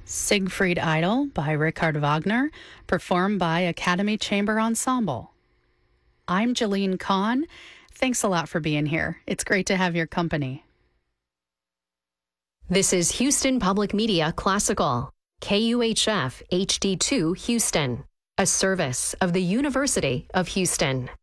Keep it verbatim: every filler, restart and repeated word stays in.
Siegfried Idol by Richard Wagner, performed by Academy Chamber Ensemble. I'm Jalene Kahn. Thanks a lot for being here. It's great to have your company. This is Houston Public Media Classical, K U H F H D two Houston, a service of the University of Houston.